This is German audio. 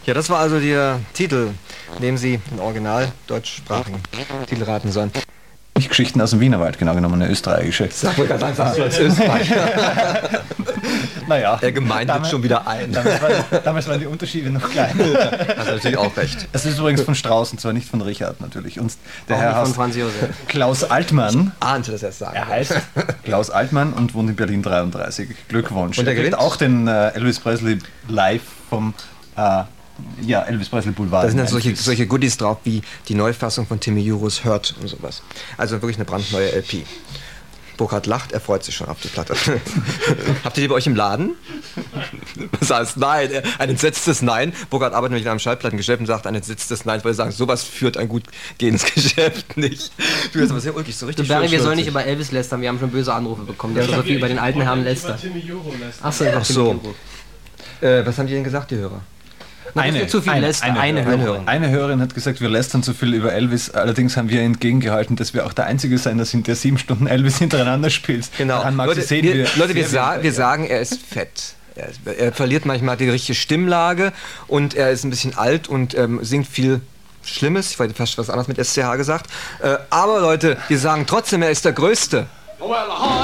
Ja, das war also der Titel, dem Sie den original deutschsprachigen Titel raten sollen. Nicht Geschichten aus dem Wienerwald, genau genommen, eine österreichische. Sag mal ganz einfach so als Österreicher. Naja. Er gemeindet schon wieder ein. Damals waren die Unterschiede noch klein. Hast du natürlich auch recht. Das ist übrigens von Strauß, und zwar nicht von Richard natürlich. Und der Auch Herr nicht von heißt Franz Josef. Klaus Altmann. Ahnte, dass er es sagen Er heißt Klaus Altmann und wohnt in Berlin 33. Glückwunsch. Und er kriegt gewinnt auch den Elvis Presley live vom Elvis Presley Boulevard. Da sind dann solche Goodies drauf, wie die Neufassung von Timmy Jurus Hört und sowas. Also wirklich eine brandneue LP. Burkhard lacht, er freut sich schon auf die Platte. Habt ihr die bei euch im Laden? Das heißt nein, ein entsetztes Nein. Burkhard arbeitet nämlich in einem Schallplattengeschäft und sagt ein entsetztes Nein, weil er sagen, sowas führt ein gut gehendes Geschäft nicht. Du bist aber sehr ulkig, so richtig. Barry, wir sollen nicht über Elvis lästern, wir haben schon böse Anrufe bekommen. Der hat so viel über den alten Herrn lästert. Achso, Ach so. Was haben die denn gesagt, die Hörer? Eine Hörerin. Eine Hörerin hat gesagt, wir lästern zu viel über Elvis, allerdings haben wir entgegengehalten, dass wir auch der einzige Sender sind, der 7 Stunden Elvis hintereinander spielt. Genau. Leute, wir sagen, er ist fett. Er verliert manchmal die richtige Stimmlage und er ist ein bisschen alt und singt viel Schlimmes. Ich hätte fast was anderes mit SCH gesagt. Aber Leute, wir sagen trotzdem, er ist der Größte.